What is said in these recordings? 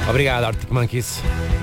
Obrigado, Arctic Monkeys.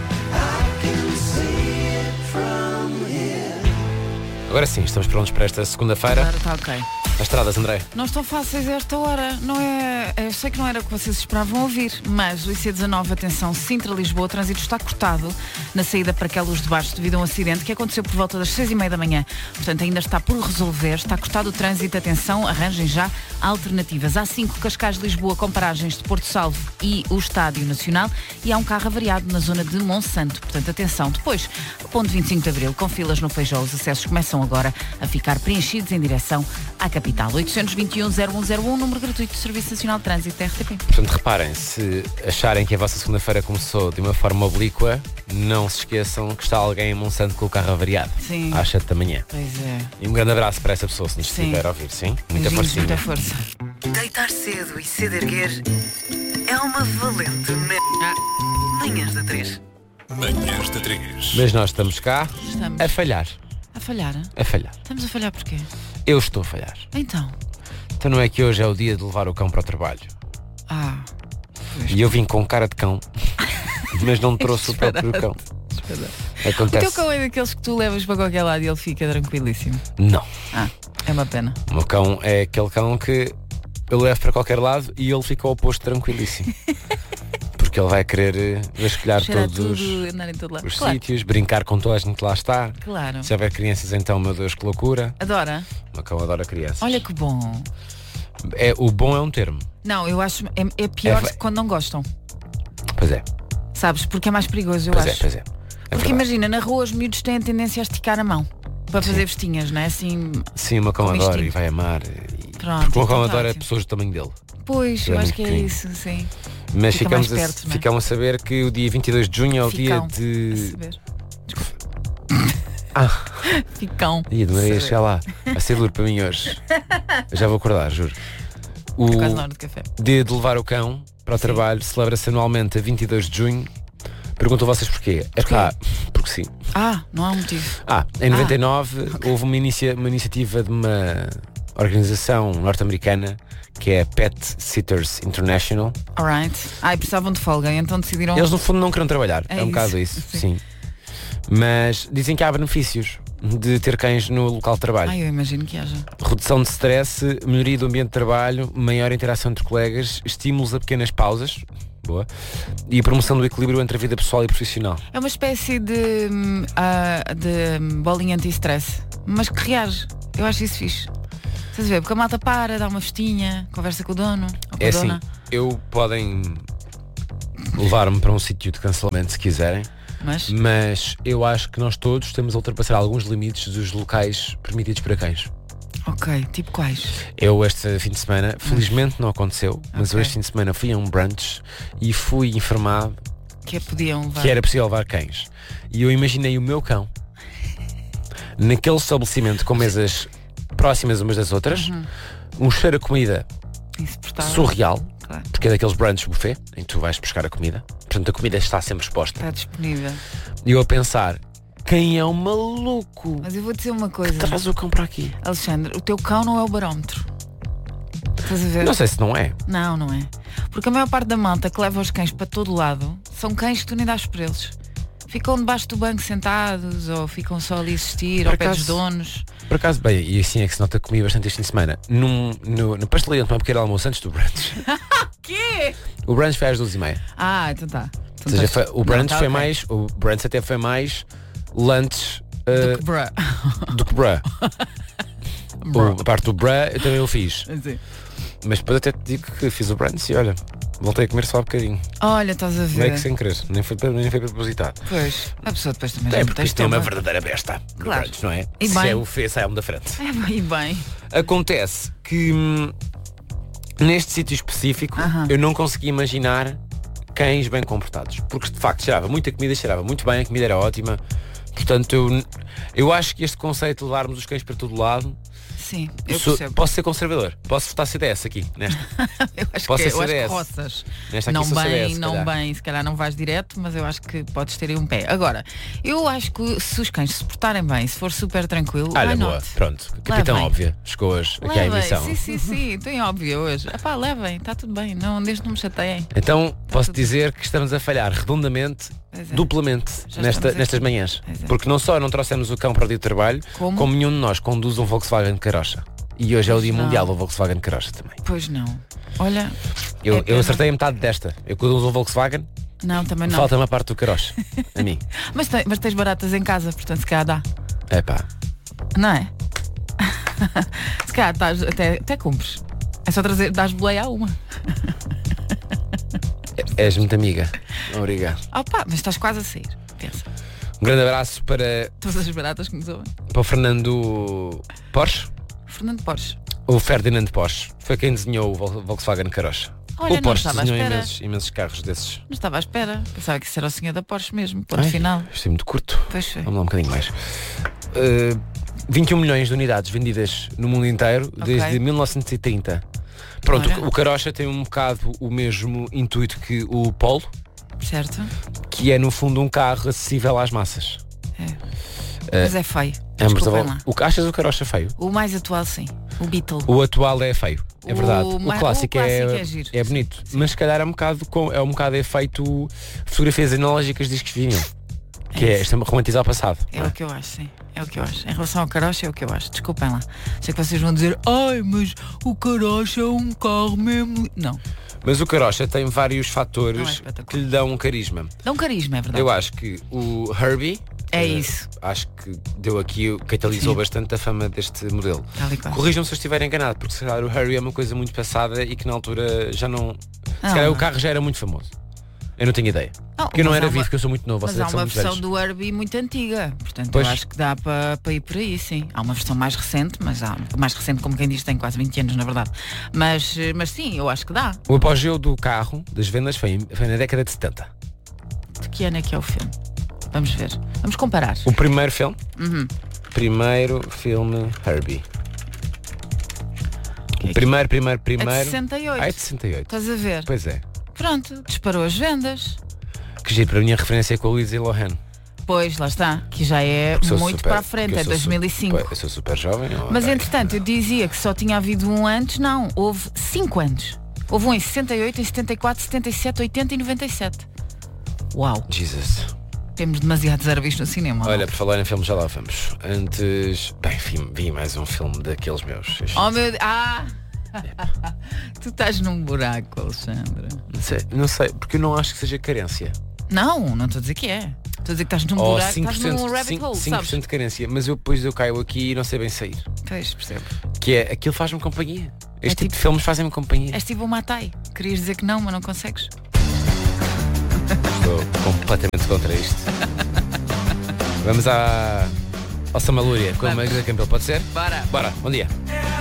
Agora sim, estamos prontos para esta segunda-feira. Claro, está ok. As estradas, André. Não estão fáceis a esta hora, não é? Eu sei que não era o que vocês esperavam ouvir, mas o IC19, atenção, Sintra-Lisboa, o trânsito está cortado na saída para aquela Luz de Baixo devido a um acidente que aconteceu por volta das 6h30 da manhã. Portanto, ainda está por resolver, está cortado o trânsito, atenção, arranjem já alternativas. A5 Cascais-Lisboa com paragens de Porto Salvo e o Estádio Nacional, e há um carro avariado na zona de Monsanto. Portanto, atenção. Depois, o ponto 25 de Abril, com filas no Feijó, os acessos começam agora a ficar preenchidos em direção à capital. 821-0101, número gratuito do Serviço Nacional de Trânsito, RTP. Portanto, reparem, se acharem que a vossa segunda-feira começou de uma forma oblíqua, não se esqueçam que está alguém em Monsanto com o carro avariado. Sim. Às 7 da manhã. Pois é. E um grande abraço para essa pessoa, se nos Sim. estiver a ouvir, sim? Muita Beijinhos, forcinha. muita força. Deitar cedo e cedo erguer é uma valente Manhãs da 3. Manhãs da 3. Mas nós estamos cá Estamos a falhar. a falhar. A falhar. Estamos a falhar porquê? Eu estou a falhar. Então. Então não é que hoje é o dia de levar o cão para o trabalho. Ah. E eu vim com cara de cão, mas não trouxe o próprio cão. O Acontece. teu cão é daqueles que tu levas para qualquer lado e ele fica tranquilíssimo. Não. Ah, é uma pena. O meu cão é aquele cão que eu levo para qualquer lado e ele fica ao oposto tranquilíssimo. Porque ele vai querer vasculhar Cheirar todos tudo, andar em todo lado. os Claro, sítios, brincar com toda a gente que lá está. claro. Se houver crianças, então, meu Deus, que loucura. Adora. O meu cão adora crianças. Olha que bom. O bom é um termo. Não, eu acho é pior É- quando não gostam. Pois é, Sabes? Porque é mais perigoso, eu pois acho. é, pois é. É Porque verdade. imagina, na rua os miúdos têm a tendência a esticar a mão para fazer vestinhas, não é? Assim. Sim, o meu cão com adora instinto. e vai amar. Pronto, Porque o meu cão então tá adora ótimo. pessoas do tamanho dele. Pois, É eu acho muito que é pequenino. isso, sim. Mas Fica ficamos, mais perto, não é? ficam a saber que o dia 22 de junho é o Ficão. dia de... A saber. Ah, Ficão. ia demorei a Saber. chegar lá. Vai ser duro para mim hoje. Eu já vou acordar, juro. O Por causa da hora de café. dia de levar o cão para o trabalho celebra-se anualmente a 22 de junho. Pergunto a vocês porquê. Epá, porque sim. Ah, não há um motivo. Em 99 houve uma iniciativa de uma organização norte-americana que é Pet Sitters International. Alright. Ai, precisavam de folga, então decidiram. Eles no fundo não queriam trabalhar, É é um isso, bocado isso, sim. sim. Mas dizem que há benefícios de ter cães no local de trabalho. Ai, eu imagino que haja. Redução de stress, melhoria do ambiente de trabalho, maior interação entre colegas, estímulos a pequenas pausas, boa, e a promoção do equilíbrio entre a vida pessoal e profissional. É uma espécie de bolinha anti-stress, mas que reage. Eu acho isso fixe. Estás a ver? Porque a malta para, dá uma festinha, conversa com o dono ou com É a assim, dona. podem levar-me para um sítio de cancelamento se quiserem, mas eu acho que nós todos temos a ultrapassar alguns limites dos locais permitidos para cães. Ok, tipo quais? Eu este fim de semana, felizmente não aconteceu, mas eu Ok. este fim de semana fui a um brunch e fui informado Que podiam levar. que era possível levar cães. E eu imaginei o meu cão naquele estabelecimento com mesas próximas umas das outras, um cheiro a comida Insuportável. surreal, Claro. porque é daqueles brunch buffet em que tu vais buscar a comida. Portanto, a comida está sempre exposta. Está disponível. E eu a pensar, quem é o maluco Mas eu vou dizer uma coisa. que traz o cão para aqui? Alexandre, o teu cão não é o barómetro. Estás a ver? Não sei se não é. Não, não é. Porque a maior parte da malta que leva os cães para todo lado são cães que tu nem dás por eles. Ficam debaixo do banco sentados ou ficam só ali a assistir ao pé dos donos. Por acaso, bem, e assim é que se nota que comi bastante este fim de semana. No pasteleiro, tomei um pequeno almoço antes do brunch. Quê? O brunch foi às 12h30. Ah, então tá. Ou seja, o brunch foi ok. mais. O brunch até foi mais lunch Bruh. do que bruh. Bruh. A parte do bruh eu também o fiz. Assim. Mas depois até te digo que fiz o brunch e olha, voltei a comer só um bocadinho. Olha, estás a Meio ver. que sem querer, nem foi propositado. Pois, a pessoa depois também É já porque tem isto é uma estômago. verdadeira besta. no Claro. brunch, não é? E Se bem. é o feio, sai-me da frente. É bem, bem. Acontece que neste sítio específico eu não consegui imaginar cães bem comportados. Porque de facto cheirava muita comida, cheirava muito bem, a comida era ótima. Portanto, eu acho que este conceito de levarmos os cães para todo lado, Sim, eu percebo. posso ser conservador, posso votar CDS aqui, nesta. Eu acho Posso que, ser eu acho que CDS. roças. Nesta aqui Não sou bem, CDS, se não calhar. bem, se calhar não vais direto, mas eu acho que podes ter aí um pé. Agora, eu acho que se os cães se portarem bem, se for super tranquilo, Olha, why boa, not? pronto. Capitão Levem. Óbvia, chegou hoje aqui à Levem, emissão. sim, tem óbvio hoje. Epá, levem, está tudo bem, não, desde que não me chateiem. Então, Posso dizer que estamos a falhar redondamente, duplamente, nestas manhãs. Porque não só não trouxemos o cão para o dia de trabalho, como nenhum de nós conduz um Volkswagen Carocha. E hoje é o dia mundial do Volkswagen Carocha também. Pois não. Olha, eu acertei a metade desta. Eu conduzo um Volkswagen. Não, também não. Falta uma parte do Carocha. A mim. Mas tens baratas em casa, portanto se calhar dá. Epá. Não é? Se calhar até cumpres. É só dás boleia a uma. És muito amiga. Obrigado. Mas estás quase a sair. Pensa. Um grande abraço para todas as baratas que nos ouvem. Para o Fernando Porsche. Fernando Porsche. O Ferdinand Porsche. Foi quem desenhou o Volkswagen Carocha. Olha, o Porsche desenhou imensos carros desses. Não estava à espera. Pensava que isso era o senhor da Porsche mesmo. Ponto final. Isto é muito curto. Pois foi. Vamos lá um bocadinho mais. 21 milhões de unidades vendidas no mundo inteiro desde 1930. Pronto, o Carocha tem um bocado o mesmo intuito que o Polo. Certo. Que é no fundo um carro acessível às massas. Mas é feio. Achas o Carocha feio? O mais atual sim. O Beetle. O atual é feio. É verdade. O clássico é giro. É bonito. Sim. Mas se calhar é um bocado efeito fotografias analógicas diz que vinham. Que é romantizar o passado. É o que eu acho, sim. É o que eu acho. Em relação ao Carocha é o que eu acho. Desculpem lá. Sei que vocês vão dizer, mas o Carocha é um carro mesmo. Não. Mas o Carocha tem vários fatores que lhe dão um carisma. Dão carisma, é verdade. Eu acho que o Herbie isso. Acho que catalisou bastante a fama deste modelo. Corrijam-me se eu estiver enganado, porque se calhar o Herbie é uma coisa muito passada e que na altura já não. Se calhar o carro já era muito famoso. Eu não tenho ideia. Porque eu não era vivo, porque eu sou muito novo. Mas há uma versão do Herbie muito antiga. Portanto, eu acho que dá para ir por aí, sim. Há uma versão mais recente, mas mais recente, como quem diz, tem quase 20 anos, na verdade. Mas sim, eu acho que dá. O apogeu do carro, das vendas, foi na década de 70. De que ano é que é o filme? Vamos ver. Vamos comparar. O primeiro filme? Primeiro filme Herbie. O primeiro. É de 68. É de 68. Estás a ver? Pois é. Pronto, disparou as vendas. Que giro, para a minha referência é com a Lindsay Lohan. Pois, lá está, que já é muito para a frente, é 2005. Eu sou super jovem. Mas entretanto, eu dizia que só tinha havido um antes, não, houve 5 anos. Houve um em 68, em 74, 77, 80 e 97. Uau. Jesus. Temos demasiados árabes no cinema. Olha, por falar em filmes, já lá vamos. Antes, vi mais um filme daqueles meus. Oh meu Deus, tu estás num buraco, Alexandre. Não sei, porque eu não acho que seja carência. Não estou a dizer que é. Estou a dizer que estás num buraco, estás num rabbit hole, 5% de carência, mas depois eu caio aqui e não sei bem sair. Pois, percebo. Que é, aquilo faz-me companhia. Este tipo de filmes fazem-me companhia. És tipo o Matai. Querias dizer que não, mas não consegues. Estou completamente contra isto. Vamos ao Samalúria com a Magda Campbell, pode ser? Bora. Bom dia.